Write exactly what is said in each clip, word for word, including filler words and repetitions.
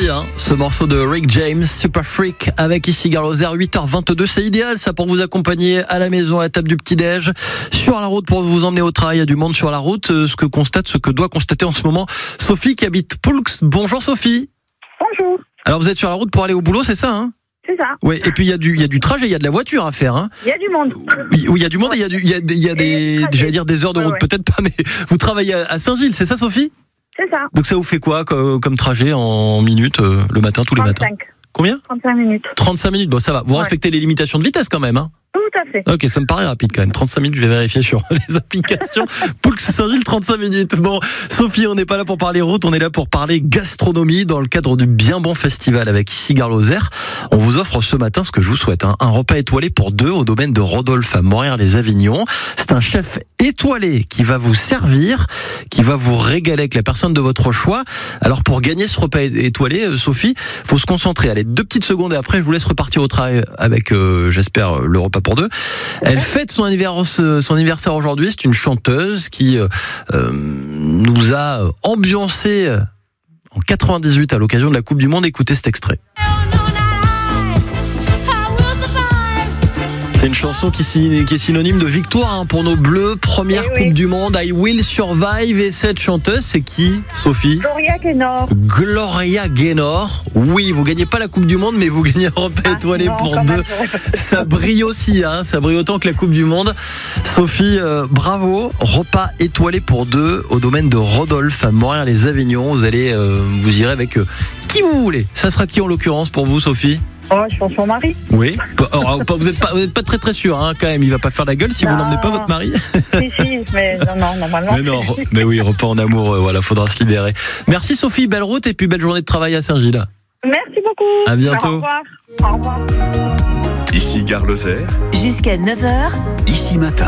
envie, hein, ce morceau de Rick James, Super Freak, avec ici Garloser, huit heures vingt-deux. C'est idéal, ça, pour vous accompagner à la maison, à la table du petit-déj, sur la route pour vous emmener au travail. Il y a du monde sur la route. Ce que constate, ce que doit constater en ce moment Sophie qui habite Poulx. Bonjour Sophie. Bonjour. Alors vous êtes sur la route pour aller au boulot, c'est ça, hein? C'est ça. Oui, et puis il y a du, il y a du trajet, il y a de la voiture à faire, hein. Il y a du monde. Oui, oui, il y a du monde et il y a du, il y a, il y a des, j'allais dire des heures de route, ouais, ouais. peut-être pas, mais vous travaillez à Saint-Gilles, c'est ça, Sophie? C'est ça. Donc ça vous fait quoi comme, comme trajet en minutes, euh, le matin, tous les trente-cinq. matins? Combien? trente-cinq minutes. trente-cinq minutes, bon ça va. Vous Ouais. respectez les limitations de vitesse quand même, hein? Tout à fait. Ok, ça me paraît rapide quand même. trente-cinq minutes, je vais vérifier sur les applications. Poulx Saint-Gilles, trente-cinq minutes. Bon, Sophie, on n'est pas là pour parler route, on est là pour parler gastronomie dans le cadre du Bien Bon Festival avec Cigar Lozère. On vous offre ce matin ce que je vous souhaite, hein, un repas étoilé pour deux au domaine de Rodolphe à Morières-les-Avignon. C'est un chef étoilé qui va vous servir, qui va vous régaler avec la personne de votre choix. Alors pour gagner ce repas étoilé, Sophie, faut se concentrer. Allez, deux petites secondes et après je vous laisse repartir au travail avec, euh, j'espère, le repas pour deux. Elle fête son anniversaire, son anniversaire aujourd'hui. C'est une chanteuse qui euh, nous a ambiancé en quatre-vingt-dix-huit à l'occasion de la Coupe du Monde. Écoutez cet extrait. C'est une chanson qui, qui est synonyme de victoire, hein, pour nos Bleus. Première oui, Coupe oui. du Monde, I Will Survive. Et cette chanteuse, c'est qui, Sophie? Gloria Gaynor. Gloria Gaynor. Oui, vous gagnez pas la Coupe du Monde, mais vous gagnez un repas Ah, étoilé non, pour quand deux. même, j'aurais pas fait Ça brille aussi, hein, ça brille autant que la Coupe du Monde. Sophie, euh, bravo. Repas étoilé pour deux au domaine de Rodolphe à Morières-les-Avignon. Vous allez, euh, vous irez avec euh, qui vous voulez. Ça sera qui en l'occurrence pour vous, Sophie? Oh, je pense mon mari. Oui. Alors, vous n'êtes pas, vous êtes pas très très sûr, hein, quand même. Il va pas faire la gueule si Non. vous n'emmenez pas votre mari. Si, si, mais non, non, normalement. Mais non, mais oui, repas en amour, euh, voilà, faudra se libérer. Merci Sophie, belle route et puis belle journée de travail à Saint-Gilles. Merci beaucoup. À bientôt. Au revoir. Au revoir. Ici Gare Lozère, Jusqu'à neuf heures, ici matin.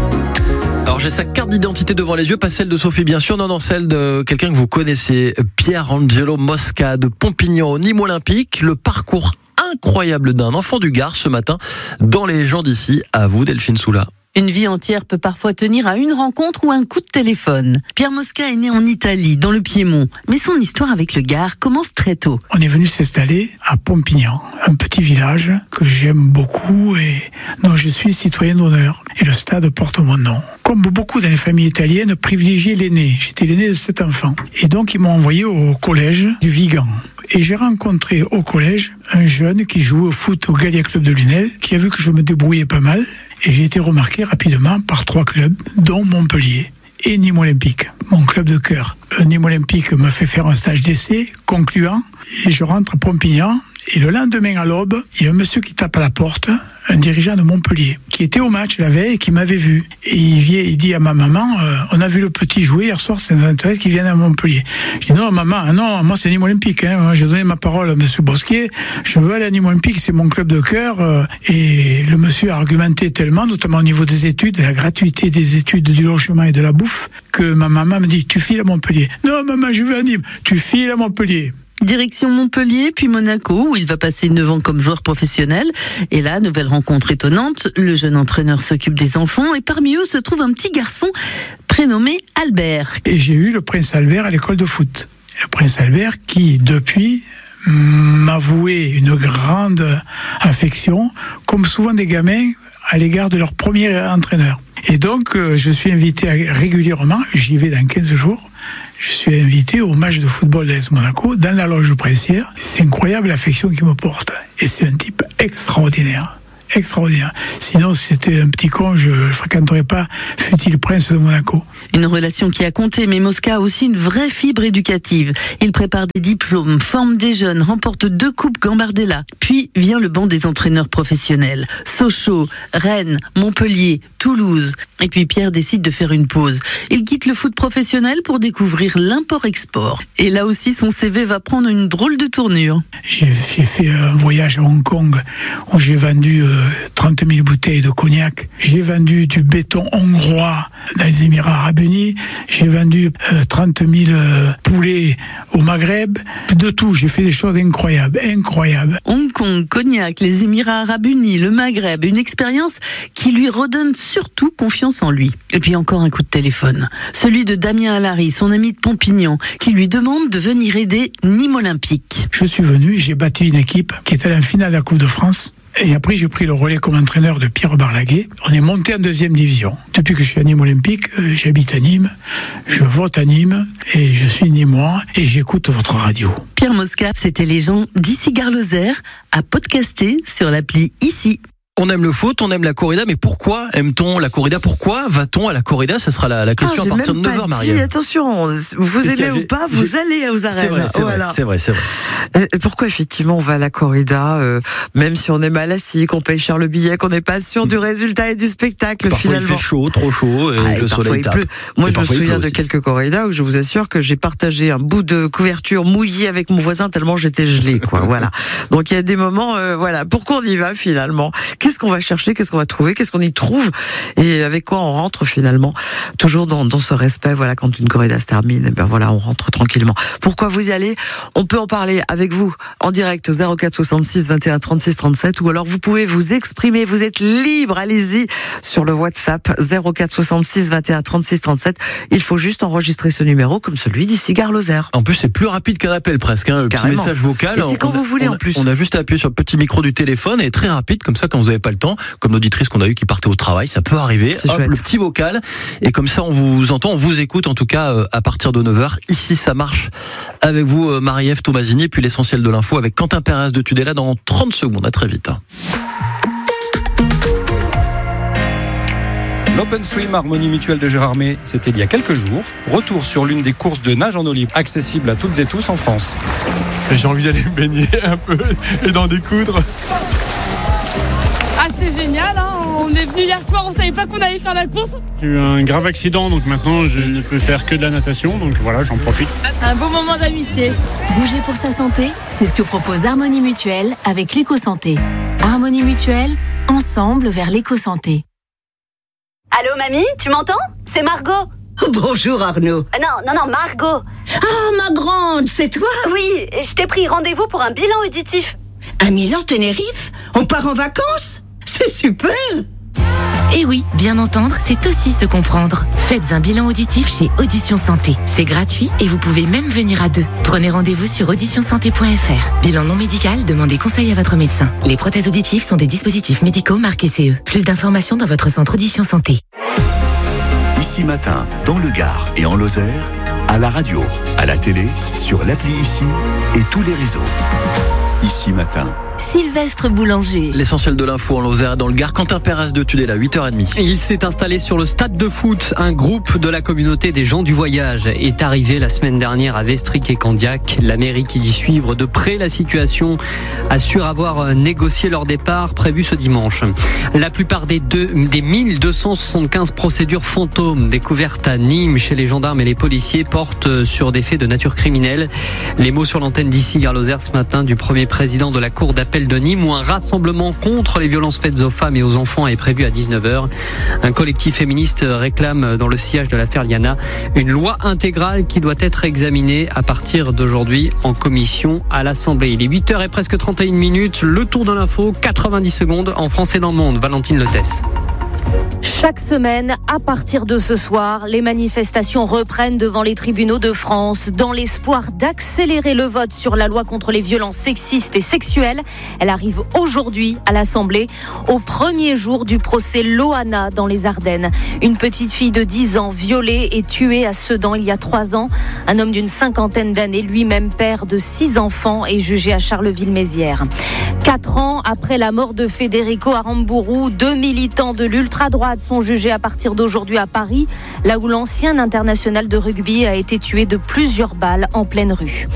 Alors j'ai sa carte d'identité devant les yeux, pas celle de Sophie bien sûr, non, non, celle de quelqu'un que vous connaissez, Pierre-Angelo Mosca de Pompignan au Nîmes Olympique. Le parcours incroyable d'un enfant du Gard ce matin dans les gens d'ici. À vous Delphine Soula. une vie entière peut parfois tenir à une rencontre ou un coup de téléphone. Pierre Mosca est né en Italie, dans le Piémont. Mais son histoire avec le Gard commence très tôt. On est venu s'installer à Pompignan, un petit village que j'aime beaucoup et dont je suis citoyen d'honneur. Et le stade porte mon nom. Comme beaucoup dans les familles italiennes, privilégier l'aîné. J'étais l'aîné de sept enfants. Et donc ils m'ont envoyé au collège du Vigan. Et j'ai rencontré au collège un jeune qui jouait au foot au Gallia Club de Lunel, qui a vu que je me débrouillais pas mal. Et j'ai été remarqué rapidement par trois clubs, dont Montpellier et Nîmes Olympique, mon club de cœur. Nîmes Olympique me fait faire un stage d'essai concluant et je rentre à Pompignan. Et le lendemain à l'aube, il y a un monsieur qui tape à la porte, un dirigeant de Montpellier, qui était au match la veille et qui m'avait vu. Et il vient, il dit à ma maman, euh, on a vu le petit jouer hier soir, c'est intéressant qu'il vienne à Montpellier. Je dis non maman, non, moi c'est Nîmes Olympique, hein. Moi, j'ai donné ma parole à monsieur Bosquier, je veux aller à Nîmes Olympique, c'est mon club de cœur. Euh, et le monsieur a argumenté tellement, notamment au niveau des études, de la gratuité des études, du logement et de la bouffe, que ma maman me dit, tu files à Montpellier. Non maman, je veux à Nîmes, tu files à Montpellier. Direction Montpellier, puis Monaco, où il va passer neuf ans comme joueur professionnel. Et là, nouvelle rencontre étonnante, le jeune entraîneur s'occupe des enfants, et parmi eux se trouve un petit garçon prénommé Albert. Et j'ai eu le prince Albert à l'école de foot. Le prince Albert qui, depuis, m'a voué une grande affection, comme souvent des gamins, à l'égard de leur premier entraîneur. Et donc, euh, je suis invité régulièrement, j'y vais dans quinze jours, je suis invité au match de football d'A S Monaco, dans la loge princière. C'est incroyable l'affection qu'il me porte. Et c'est un type extraordinaire. Extraordinaire. Sinon, si c'était un petit con, je ne fréquenterais pas, fut-il prince de Monaco. Une relation qui a compté, mais Mosca a aussi une vraie fibre éducative. Il prépare des diplômes, forme des jeunes, remporte deux coupes Gambardella. Puis vient le banc des entraîneurs professionnels. Sochaux, Rennes, Montpellier, Toulouse. Et puis Pierre décide de faire une pause. Il quitte le foot professionnel pour découvrir l'import-export. Et là aussi, son C V va prendre une drôle de tournure. J'ai, j'ai fait un voyage à Hong Kong où j'ai vendu euh, trente mille bouteilles de cognac. J'ai vendu du béton hongrois dans les Émirats Arabes Unis, j'ai vendu euh, trente mille euh, poulets au Maghreb, de tout, j'ai fait des choses incroyables, incroyables. Hong Kong, Cognac, les Émirats Arabes Unis, le Maghreb, une expérience qui lui redonne surtout confiance en lui. Et puis encore un coup de téléphone, celui de Damien Alary, son ami de Pompignan, qui lui demande de venir aider Nîmes Olympique. Je suis venu, j'ai bâti une équipe qui est allée en finale de la Coupe de France. Et après, j'ai pris le relais comme entraîneur de Pierre Barlaguet. On est monté en deuxième division. Depuis que je suis à Nîmes Olympique, euh, j'habite à Nîmes, je vote à Nîmes et je suis nîmois et j'écoute votre radio. Pierre Mosca, c'était les gens d'Ici Gare Lozère à podcaster sur l'appli Ici. On aime le foot, on aime la corrida, mais pourquoi aime-t-on la corrida? Pourquoi va-t-on à la corrida? Ça sera la, la question ah, à partir de neuf heures, Marie. Attention, vous Qu'est-ce aimez ou pas, vous allez aux arènes. C'est vrai, c'est voilà. vrai, c'est vrai, c'est vrai. Euh, pourquoi effectivement on va à la corrida, euh, même si on est mal assis, qu'on paye cher le billet, qu'on n'est pas sûr du résultat et du spectacle parfois finalement. Il fait chaud, trop chaud, et ah, le et soleil il tape. pleut. Moi et je me souviens de aussi. quelques corridas où je vous assure que j'ai partagé un bout de couverture mouillé avec mon voisin tellement j'étais gelé, quoi. Voilà. Donc il y a des moments, euh, voilà. Pourquoi on y va finalement? Qu'est-ce qu'on va chercher? Qu'est-ce qu'on va trouver, qu'est-ce qu'on y trouve et avec quoi on rentre finalement, toujours dans, dans ce respect. Voilà, quand une corrida se termine, et ben voilà, on rentre tranquillement. Pourquoi vous y allez? On peut en parler avec vous en direct au zéro quatre soixante-six vingt et un trente-six trente-sept ou alors vous pouvez vous exprimer, vous êtes libre, allez-y sur le WhatsApp zéro quatre soixante-six vingt et un trente-six trente-sept. Il faut juste enregistrer ce numéro comme celui d'Ici Gare Lozère. En plus, c'est plus rapide qu'un appel presque, hein, le Carrément. petit message vocal. Et c'est quand on, vous voulez on, en plus. On a juste à appuyer sur le petit micro du téléphone et très rapide, comme ça quand vous n'avez pas le temps, comme l'auditrice qu'on a eu qui partait au travail, ça peut arriver. C'est Hop, chouette. le petit vocal et comme ça on vous entend, on vous écoute en tout cas euh, à partir de neuf heures. Ici ça marche avec vous euh, Marie-Ève Thomasini, puis l'essentiel de l'info avec Quentin Pérez de Tudela dans trente secondes. À très vite. L'Open Swim Harmonie Mutuelle de Gérardmer, c'était il y a quelques jours. Retour sur l'une des courses de nage en eau libre accessible à toutes et tous en France. J'ai envie d'aller me baigner un peu et d'en découdre. Ah, c'est génial, hein. On est venu hier soir, on savait pas qu'on allait faire la course. J'ai eu un grave accident, donc maintenant je ne peux faire que de la natation, donc voilà, j'en profite. Un beau moment d'amitié. Bouger pour sa santé, c'est ce que propose Harmonie Mutuelle avec l'éco-santé. Harmonie Mutuelle, ensemble vers l'éco-santé. Allô mamie, tu m'entends? C'est Margot. Bonjour Arnaud. Euh, non, non, non, Margot. Ah, ma grande, c'est toi? Oui, je t'ai pris rendez-vous pour un bilan auditif. À Milan, Tenerife? On part en vacances? C'est super! Et oui, bien entendre, c'est aussi se comprendre. Faites un bilan auditif chez Audition Santé. C'est gratuit et vous pouvez même venir à deux. Prenez rendez-vous sur audition santé point f r. Bilan non médical, demandez conseil à votre médecin. Les prothèses auditives sont des dispositifs médicaux marqués C E. Plus d'informations dans votre centre Audition Santé. Ici Matin, dans le Gard et en Lozère, à la radio, à la télé, sur l'appli Ici et tous les réseaux. Ici Matin. Sylvestre Boulanger. L'essentiel de l'info en Lozère dans le Gard. Quentin Pérez de Tudela, huit heures trente. Il s'est installé sur le stade de foot. Un groupe de la communauté des gens du voyage est arrivé la semaine dernière à Vestric et Candiac. La mairie qui dit suivre de près la situation assure avoir négocié leur départ prévu ce dimanche. La plupart des, deux, des mille deux cent soixante-quinze procédures fantômes découvertes à Nîmes chez les gendarmes et les policiers portent sur des faits de nature criminelle. Les mots sur l'antenne d'Ici Gare Lozère ce matin du premier président de la cour d'appel de Nîmes où un rassemblement contre les violences faites aux femmes et aux enfants est prévu à dix-neuf heures. Un collectif féministe réclame dans le sillage de l'affaire Liana une loi intégrale qui doit être examinée à partir d'aujourd'hui en commission à l'Assemblée. Il est huit heures et presque trente et une minutes. Le tour de l'info, quatre-vingt-dix secondes en France et dans le monde. Valentine Letès. Chaque semaine, à partir de ce soir, les manifestations reprennent devant les tribunaux de France dans l'espoir d'accélérer le vote sur la loi contre les violences sexistes et sexuelles. Elle arrive aujourd'hui à l'Assemblée, au premier jour du procès Loana dans les Ardennes. Une petite fille de dix ans violée et tuée à Sedan il y a trois ans. Un homme d'une cinquantaine d'années, lui-même père de six enfants, est jugé à Charleville-Mézières. Quatre ans après la mort de Federico Aramburu, deux militants de l'ultra-droite sont jugés à partir d'aujourd'hui à Paris, là où l'ancien international de rugby a été tué de plusieurs balles en pleine rue.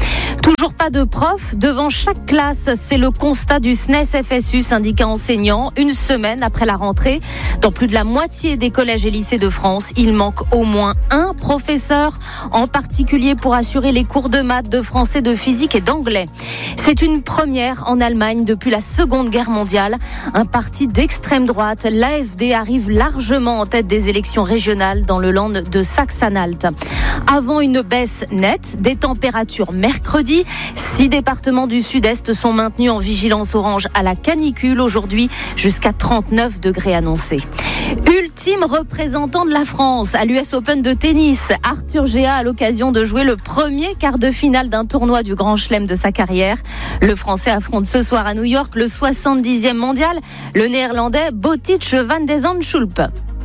Toujours pas de profs devant chaque classe. C'est le constat du S N E S F S U, syndicat enseignant. Une semaine après la rentrée, dans plus de la moitié des collèges et lycées de France, il manque au moins un professeur, en particulier pour assurer les cours de maths, de français, de physique et d'anglais. C'est une première en Allemagne depuis la Seconde Guerre mondiale. Un parti d'extrême droite, l'A F D, arrive largement en tête des élections régionales dans le Land de Saxe-Anhalt. Avant une baisse nette des températures mercredi, six départements du sud-est sont maintenus en vigilance orange à la canicule aujourd'hui, jusqu'à trente-neuf degrés annoncés. Ultime représentant de la France à l'U S Open de tennis, Arthur Géa a l'occasion de jouer le premier quart de finale d'un tournoi du Grand Chelem de sa carrière. Le Français affronte ce soir à New York le soixante-dixième mondial, le Néerlandais Botic van de Zandschulp.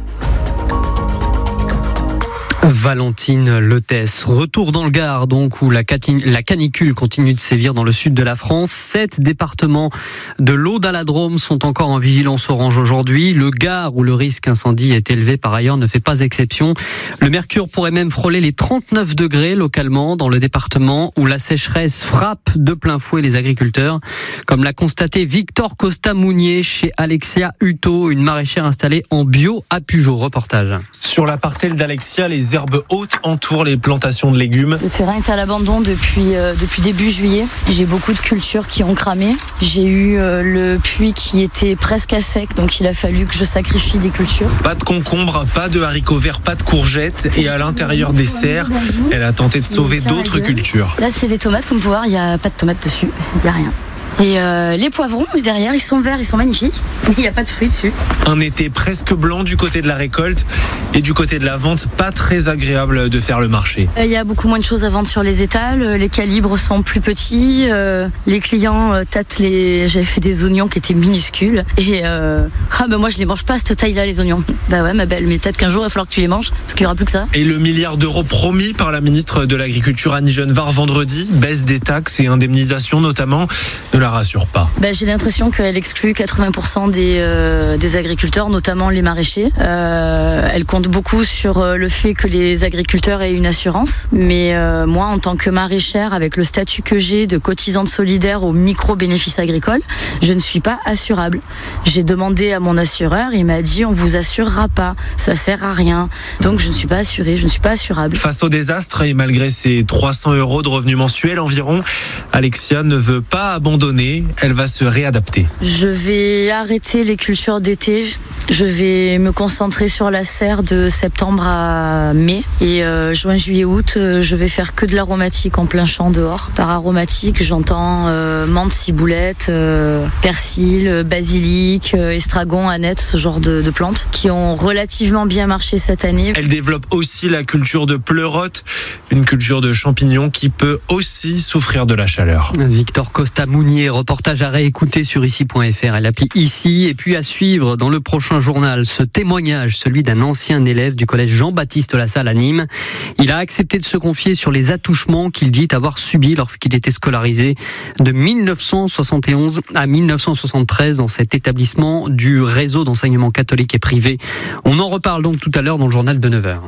Valentine Lethès. Retour dans le Gard, donc, où la canicule continue de sévir dans le sud de la France. Sept départements de l'Aude à la Drôme sont encore en vigilance orange aujourd'hui. Le Gard, où le risque incendie est élevé par ailleurs, ne fait pas exception. Le mercure pourrait même frôler les trente-neuf degrés localement dans le département, où la sécheresse frappe de plein fouet les agriculteurs, comme l'a constaté Victor Costa-Mounier chez Alexia Hutto, une maraîchère installée en bio à Pugeot. Reportage. Sur la parcelle d'Alexia, les herbes hautes entourent les plantations de légumes. Le terrain est à l'abandon depuis, euh, depuis début juillet. J'ai beaucoup de cultures qui ont cramé. J'ai eu euh, le puits qui était presque à sec, donc il a fallu que je sacrifie des cultures. Pas de concombre, pas de haricots verts, pas de courgettes. Et à l'intérieur des serres, elle a tenté de sauver d'autres cultures. Là, c'est des tomates, comme vous pouvez voir, il n'y a pas de tomates dessus, il n'y a rien. Et euh, les poivrons derrière, ils sont verts, ils sont magnifiques, mais il n'y a pas de fruits dessus. Un été presque blanc du côté de la récolte et du côté de la vente, pas très agréable de faire le marché. Il y a beaucoup moins de choses à vendre sur les étals, les calibres sont plus petits, euh, les clients euh, tâtent les... J'avais fait des oignons qui étaient minuscules et euh... ah ben moi je les mange pas à cette taille-là les oignons. Bah ouais ma belle, mais peut-être qu'un jour il va falloir que tu les manges parce qu'il n'y aura plus que ça. Et le milliard d'euros promis par la ministre de l'Agriculture Annie Genevard vendredi, baisse des taxes et indemnisation notamment, ne la rassure pas. Ben, j'ai l'impression qu'elle exclut quatre-vingts pour cent des, euh, des agriculteurs, notamment les maraîchers. Euh, elle compte beaucoup sur le fait que les agriculteurs aient une assurance. Mais euh, moi, en tant que maraîchère, avec le statut que j'ai de cotisante solidaire au micro-bénéfice agricole, je ne suis pas assurable. J'ai demandé à mon assureur, il m'a dit on vous assurera pas, ça sert à rien. Donc je ne suis pas assurée, je ne suis pas assurable. Face au désastre et malgré ses trois cents euros de revenus mensuels environ, Alexia ne veut pas abandonner. Elle va se réadapter. Je vais arrêter les cultures d'été. Je vais me concentrer sur la serre de septembre à mai. Et euh, juin, juillet, août, euh, je vais faire que de l'aromatique en plein champ dehors. Par aromatique, j'entends euh, menthe, ciboulette, euh, persil, basilic, euh, estragon, aneth, ce genre de, de plantes qui ont relativement bien marché cette année. Elle développe aussi la culture de pleurote, une culture de champignons qui peut aussi souffrir de la chaleur. Victor Costa-Mounier, reportage à réécouter sur ici point f r et l'appli Ici. Et puis à suivre dans le prochain journal, ce témoignage, celui d'un ancien élève du collège Jean-Baptiste Lassalle à Nîmes. Il a accepté de se confier sur les attouchements qu'il dit avoir subis lorsqu'il était scolarisé de mille neuf cent soixante et onze à mille neuf cent soixante-treize dans cet établissement du réseau d'enseignement catholique et privé. On en reparle donc tout à l'heure dans le journal de neuf heures.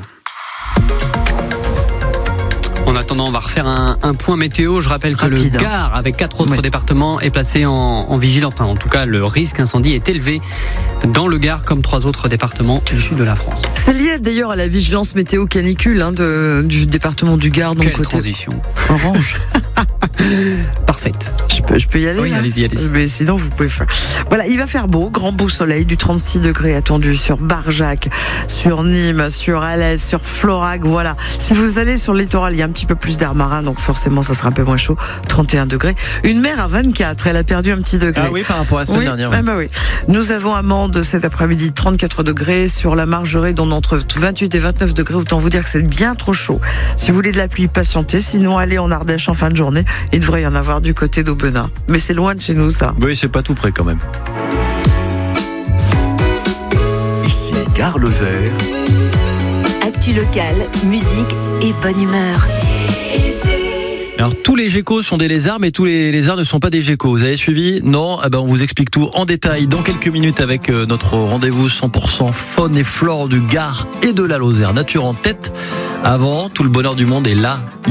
En attendant, on va refaire un, un point météo. Je rappelle que Rapide, le Gard, avec quatre autres ouais. départements, est placé en, en vigilance. Enfin, en tout cas, le risque incendie est élevé dans le Gard, comme trois autres départements du sud de la France. C'est lié d'ailleurs à la vigilance météo canicule hein, de, du département du Gard. Quelle côté transition. Orange. Parfaite. Je peux, je peux y aller Oui, là allez-y, allez-y. Mais sinon, vous pouvez faire. Voilà, il va faire beau, grand beau soleil, du trente-six degrés attendu sur Barjac, sur Nîmes, sur Alès, sur Florac. Voilà. Si vous allez sur le littoral, il y a un petit peu plus d'air marin, donc forcément, ça sera un peu moins chaud. trente et un degrés. Une mer à vingt-quatre, elle a perdu un petit degré. Ah oui, par rapport à la semaine oui, dernière. Ah bah oui. Nous avons à Mende cet après-midi trente-quatre degrés, sur la Margerée, dont entre vingt-huit et vingt-neuf degrés. Autant vous dire que c'est bien trop chaud. Si vous voulez de la pluie, patientez. Sinon, allez en Ardèche en fin de journée. Il devrait y en avoir du côté d'Aubenas. Mais c'est loin de chez nous, ça. Oui, c'est pas tout près quand même. Ici, Gare Lozère. Actu locale, musique et bonne humeur. Alors tous les geckos sont des lézards, mais tous les lézards ne sont pas des geckos. Vous avez suivi? Non? Eh ben on vous explique tout en détail dans quelques minutes avec notre rendez-vous cent pour cent faune et flore du Gard et de la Lozère. Nature en tête. Avant, tout le bonheur du monde est là.